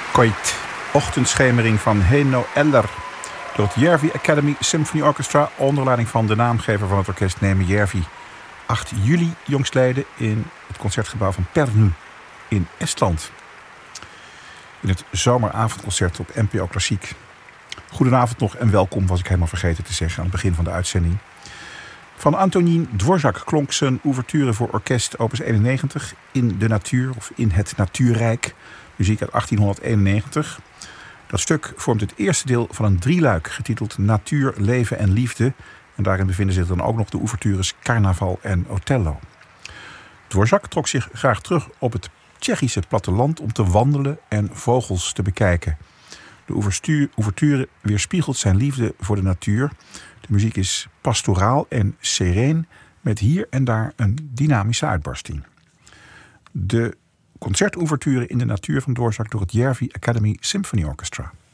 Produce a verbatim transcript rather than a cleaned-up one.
Koit, ochtendschemering van Heino Eller. Door het Järvi Academy Symphony Orchestra onder leiding van de naamgever van het orkest Neeme Järvi. acht juli jongstleden in het concertgebouw van Pärnu in Estland. In het zomeravondconcert op N P O Klassiek. Goedenavond nog en welkom, was ik helemaal vergeten te zeggen aan het begin van de uitzending. Van Antonín Dvořák klonk zijn ouverture voor orkest opus eenennegentig in de natuur of in het natuurrijk. Muziek uit achttienhonderdeenennegentig. Dat stuk vormt het eerste deel van een drieluik getiteld Natuur, Leven en Liefde. En daarin bevinden zich dan ook nog de ouvertures Carnaval en Othello. Dvořák trok zich graag terug op het Tsjechische platteland om te wandelen en vogels te bekijken. De ouverture weerspiegelt zijn liefde voor de natuur. De muziek is pastoraal en sereen met hier en daar een dynamische uitbarsting. De concertouverture in de natuur van Dvořák door het Järvi Academy Symphony Orchestra.